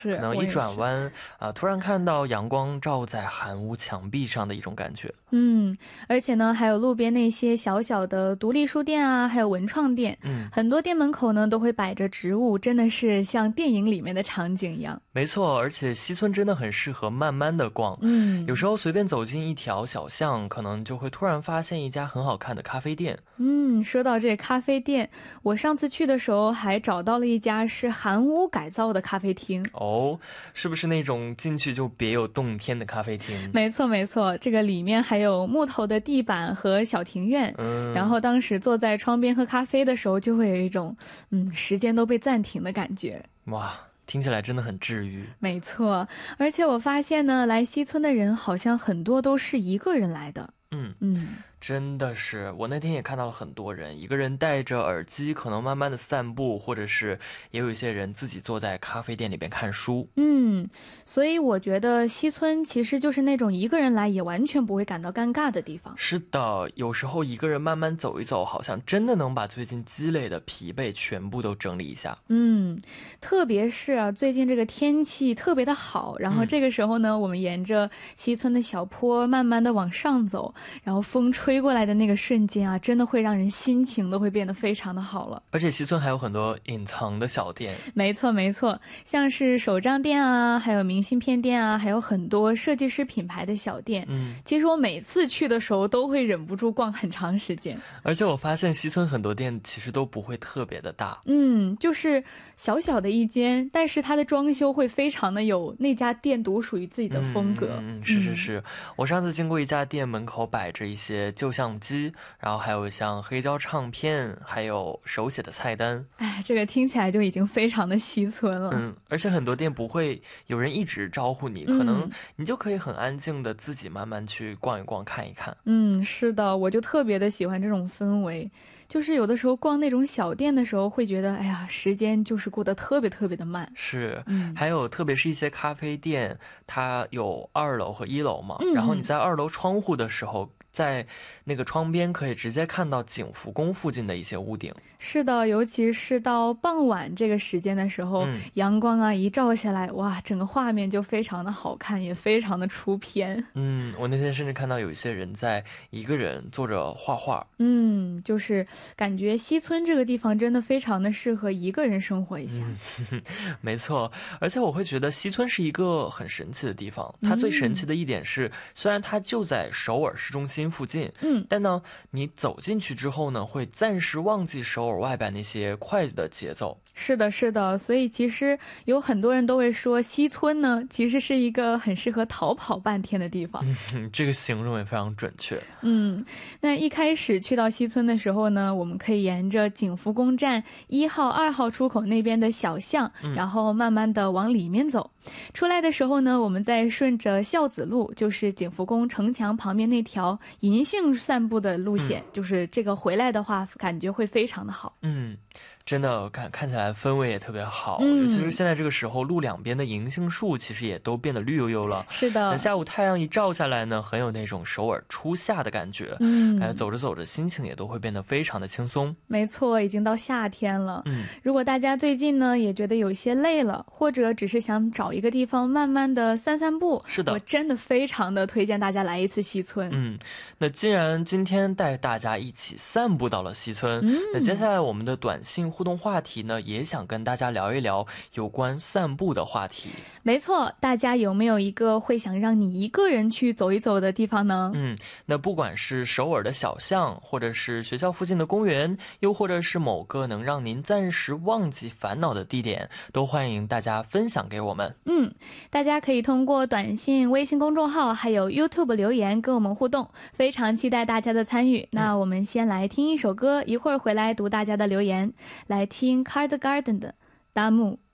可能一转是， 弯突然看到阳光照在韩屋墙壁上的一种感觉。 而且呢，还有路边那些小小的独立书店啊，还有文创店， 嗯， 很多店门口呢都会摆着植物，真的是像电影里面的场景一样。 没错，而且西村真的很适合慢慢的逛。有时候随便走进一条小巷，可能就会突然发现一家很好看的咖啡店。 说到这咖啡店，我上次去的时候还找到了一家是韩屋改造的咖啡厅。 哦，是不是那种进去就别有洞天的咖啡厅？ 没错没错，这个里面还有木头的地板和小庭院，然后当时坐在窗边喝咖啡的时候，就会有一种时间都被暂停的感觉。 哇，听起来真的很治愈。 没错，而且我发现呢，来西村的人好像很多都是一个人来的。 真的是，我那天也看到了很多人，一个人戴着耳机，可能慢慢的散步，或者是也有一些人自己坐在咖啡店里边看书。 所以我觉得西村其实就是那种一个人来也完全不会感到尴尬的地方。 是的，有时候一个人慢慢走一走，好像真的能把最近积累的疲惫全部都整理一下。 特别是最近这个天气特别的好，然后这个时候呢，我们沿着西村的小坡慢慢的往上走，然后风吹过来的那个瞬间啊，真的会让人心情都会变得非常的好了。 而且西村还有很多隐藏的小店。 没错没错，像是手账店啊，还有明信片店啊，还有很多设计师品牌的小店。其实我每次去的时候都会忍不住逛很长时间。 而且我发现西村很多店其实都不会特别的大。 就是小小的一间，但是它的装修会非常的有那家店独属于自己的风格。 是，我上次经过一家店，门口摆着一些旧相机，然后还有像黑胶唱片，还有手写的菜单。 这个听起来就已经非常的西村了。 而且很多店不会有人一直招呼你，可能你就可以很安静的自己慢慢去逛一逛，看一看。 是的，我就特别的喜欢这种氛围。就是有的时候逛那种小店的时候，会觉得哎呀，时间就是过得特别特别的慢。 是，还有特别是一些咖啡店，它有2楼和1楼嘛，然后你在2楼窗户的时候，在那个窗边可以直接看到景福宫附近的一些屋顶。 是的，尤其是到傍晚这个时间的时候，阳光一照下来，哇，整个画面就非常的好看，也非常的出片。 我那天甚至看到有一些人在一个人坐着画画。 就是感觉西村这个地方真的非常的适合一个人生活一下。 没错，而且我会觉得西村是一个很神奇的地方。它最神奇的一点是，虽然它就在首尔市中心附近，但呢，你走进去之后呢，会暂时忘记首尔外边那些快的节奏。 是的，是的，所以其实有很多人都会说西村呢，其实是一个很适合逃跑半天的地方。 这个形容也非常准确。 那一开始去到西村的时候呢，我们可以沿着景福宫站1号、2号出口那边的小巷，然后慢慢的往里面走。出来的时候呢，我们再顺着孝子路，就是景福宫城墙旁边那条银杏散步的路线，就是这个回来的话，感觉会非常的好。 真的看起来氛围也特别好，尤其是现在这个时候，路两边的银杏树其实也都变得绿油油了。 是的， 那下午太阳一照下来呢，很有那种首尔初夏的感觉。感觉走着走着，心情也都会变得非常的轻松。 没错，已经到夏天了。如果大家最近呢也觉得有些累了，或者只是想找一个地方慢慢的散散步， 是的， 我真的非常的推荐大家来一次西村。 那既然今天带大家一起散步到了西村，那接下来我们的短信互动话题呢，也想跟大家聊一聊有关散步的话题。 没错，大家有没有一个会想让你一个人去走一走的地方呢？ 那不管是首尔的小巷，或者是学校附近的公园，又或者是某个能让您暂时忘记烦恼的地点，都欢迎大家分享给我们。 大家可以通过短信、微信公众号还有 YouTube 留言跟我们互动，非常期待大家的参与。那我们先来听一首歌，一会儿回来读大家的留言。来听 Card Garden 的大木。